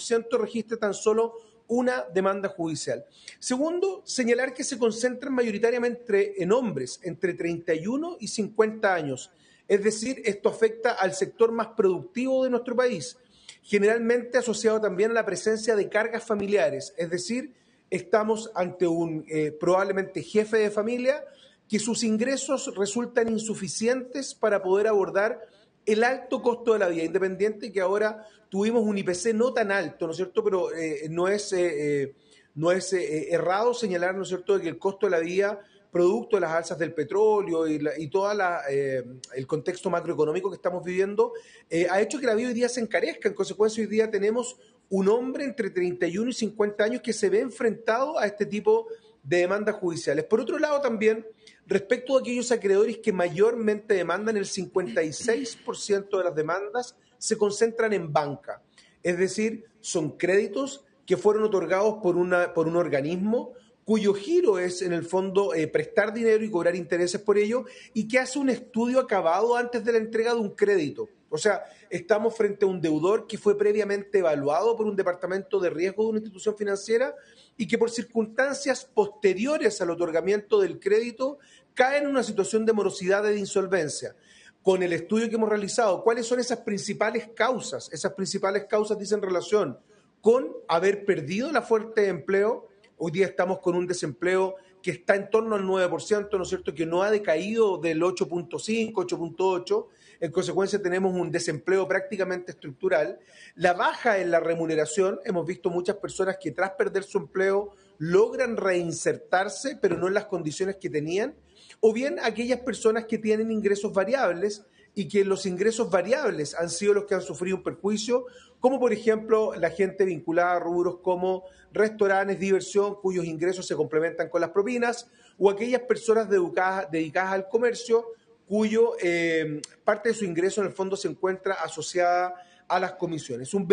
40% registra tan solo una demanda judicial. Segundo, señalar que se concentran mayoritariamente en hombres entre 31 y 50 años. Es decir, esto afecta al sector más productivo de nuestro país, generalmente asociado también a la presencia de cargas familiares. Es decir, estamos ante un probablemente jefe de familia que sus ingresos resultan insuficientes para poder abordar el alto costo de la vida, independiente que ahora tuvimos un IPC no tan alto, ¿no es cierto? Pero no es errado señalar, ¿no es cierto?, de que el costo de la vida, producto de las alzas del petróleo y todo el contexto macroeconómico que estamos viviendo, ha hecho que la vida hoy día se encarezca. En consecuencia, hoy día tenemos un hombre entre 31 y 50 años que se ve enfrentado a este tipo de demandas judiciales. Por otro lado, también, respecto a aquellos acreedores que mayormente demandan, el 56% de las demandas se concentran en banca. Es decir, son créditos que fueron otorgados por un organismo cuyo giro es, en el fondo, prestar dinero y cobrar intereses por ello, y que hace un estudio acabado antes de la entrega de un crédito. O sea, estamos frente a un deudor que fue previamente evaluado por un departamento de riesgo de una institución financiera y que por circunstancias posteriores al otorgamiento del crédito cae en una situación de morosidad y de insolvencia. Con el estudio que hemos realizado, ¿cuáles son esas principales causas? Esas principales causas dicen relación con haber perdido la fuente de empleo. Hoy día estamos con un desempleo que está en torno al 9%, ¿no es cierto?, que no ha decaído del 8.5, 8.8. En consecuencia, tenemos un desempleo prácticamente estructural. La baja en la remuneración, hemos visto muchas personas que tras perder su empleo logran reinsertarse, pero no en las condiciones que tenían. O bien aquellas personas que tienen ingresos variables y que los ingresos variables han sido los que han sufrido un perjuicio, como por ejemplo la gente vinculada a rubros como restaurantes, diversión, cuyos ingresos se complementan con las propinas, o aquellas personas dedicadas al comercio, cuyo parte de su ingreso en el fondo se encuentra asociada a las comisiones. Un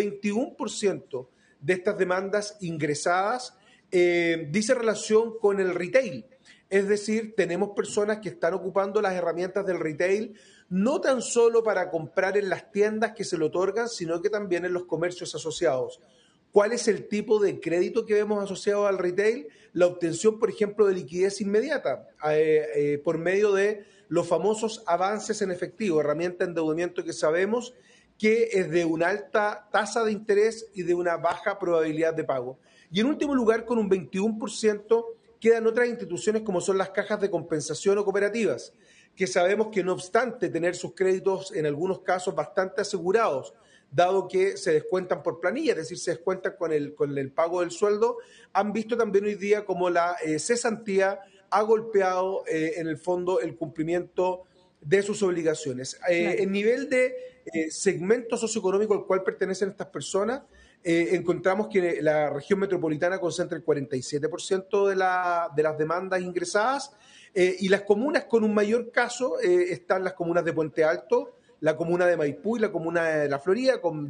21% de estas demandas ingresadas dice relación con el retail. Es decir, tenemos personas que están ocupando las herramientas del retail no tan solo para comprar en las tiendas que se le otorgan, sino que también en los comercios asociados. ¿Cuál es el tipo de crédito que vemos asociado al retail? La obtención, por ejemplo, de liquidez inmediata por medio de los famosos avances en efectivo, herramienta de endeudamiento que sabemos que es de una alta tasa de interés y de una baja probabilidad de pago. Y en último lugar, con un 21%, quedan otras instituciones como son las cajas de compensación o cooperativas, que sabemos que no obstante tener sus créditos en algunos casos bastante asegurados, dado que se descuentan por planilla, es decir, se descuentan con el pago del sueldo, han visto también hoy día como la cesantía ha golpeado en el fondo el cumplimiento de sus obligaciones. Claro. El nivel de segmento socioeconómico al cual pertenecen estas personas, encontramos que la región metropolitana concentra el 47% de las demandas ingresadas, y las comunas con un mayor caso están las comunas de Puente Alto, la comuna de Maipú y la comuna de La Florida, con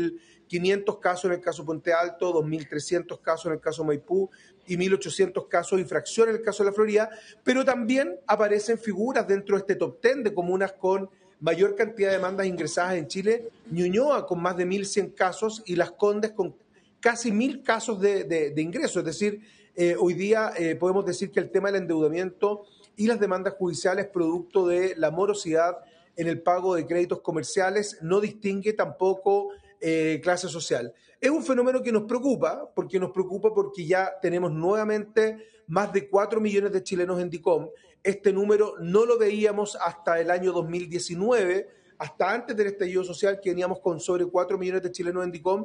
2.500 casos en el caso de Puente Alto, 2.300 casos en el caso de Maipú y 1.800 casos de infracción en el caso de La Florida, pero también aparecen figuras dentro de este top 10 de comunas con mayor cantidad de demandas ingresadas en Chile, Ñuñoa con más de 1.100 casos y Las Condes con casi 1.000 casos de ingresos. Es decir, hoy día podemos decir que el tema del endeudamiento y las demandas judiciales producto de la morosidad en el pago de créditos comerciales no distingue tampoco clase social. Es un fenómeno que nos preocupa porque ya tenemos nuevamente más de 4 millones de chilenos en DICOM. Este número no lo veíamos hasta el año 2019, hasta antes del estallido social, que veníamos con sobre 4 millones de chilenos en DICOM,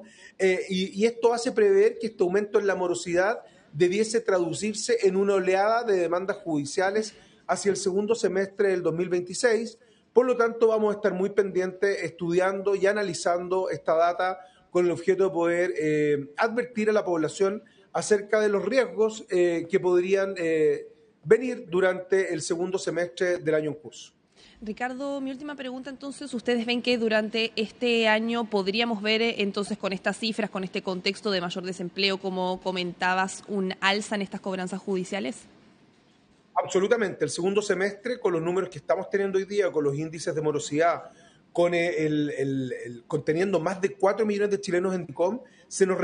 y esto hace prever que este aumento en la morosidad debiese traducirse en una oleada de demandas judiciales hacia el segundo semestre del 2026. Por lo tanto, vamos a estar muy pendientes estudiando y analizando esta data con el objeto de poder advertir a la población acerca de los riesgos que podrían venir durante el segundo semestre del año en curso. Ricardo, mi última pregunta entonces, ¿ustedes ven que durante este año podríamos ver entonces con estas cifras, con este contexto de mayor desempleo, como comentabas, un alza en estas cobranzas judiciales? Absolutamente. El segundo semestre, con los números que estamos teniendo hoy día, con los índices de morosidad, con conteniendo más de 4 millones de chilenos en DICOM, se nos